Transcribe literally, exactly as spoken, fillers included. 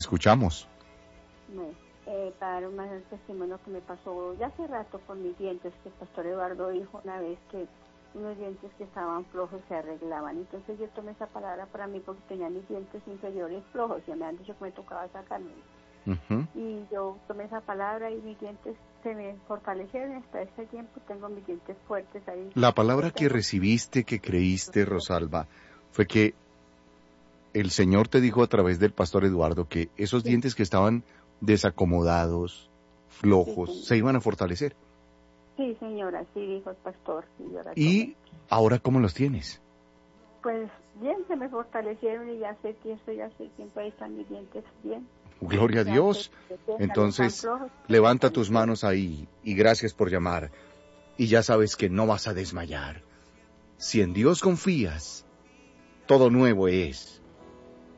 escuchamos. No, eh, para dar más el testimonio que me pasó ya hace rato con mis dientes, que el pastor Eduardo dijo una vez que unos dientes que estaban flojos se arreglaban. Entonces yo tomé esa palabra para mí porque tenía mis dientes inferiores flojos y me han dicho que me tocaba sacarme. Uh-huh. Y yo tomé esa palabra y mis dientes se me fortalecieron. Hasta este tiempo tengo mis dientes fuertes ahí. La palabra que recibiste, que creíste, Rosalba, fue que el Señor te dijo a través del pastor Eduardo que esos sí. dientes que estaban desacomodados, flojos, sí, se iban a fortalecer. Sí, señora, sí dijo el pastor. Sí, ¿Y ahora cómo los tienes? Pues bien, se me fortalecieron y ya sé que eso ya hace tiempo ahí están mis dientes bien. Gloria a Dios. Entonces, levanta tus manos ahí y gracias por llamar. Y ya sabes que no vas a desmayar. Si en Dios confías, todo nuevo es.